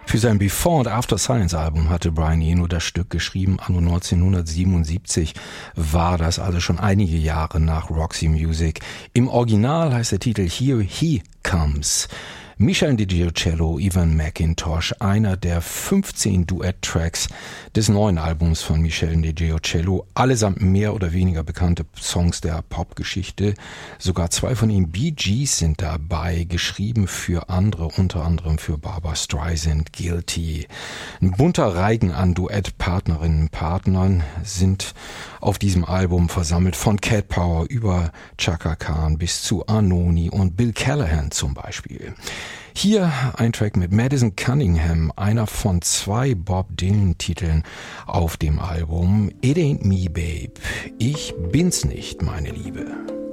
Für sein Before und After Science Album hatte Brian Eno das Stück geschrieben, anno 1977 war das, also schon einige Jahre nach Roxy Music. Im Original heißt der Titel Here He Comes. Michel DiGiocello, Ivan McIntosh, einer der 15 Duett-Tracks des neuen Albums von Michel DiGiocello, allesamt mehr oder weniger bekannte Songs der Popgeschichte. Sogar 2 von den Bee Gees sind dabei, geschrieben für andere, unter anderem für Barbra Streisand, Guilty. Ein bunter Reigen an Duettpartnerinnen und Partnern sind auf diesem Album versammelt, von Cat Power über Chaka Khan bis zu Arnoni und Bill Callahan zum Beispiel. Hier ein Track mit Madison Cunningham, einer von 2 Bob Dylan-Titeln auf dem Album It Ain't Me, Babe. Ich bin's nicht, meine Liebe.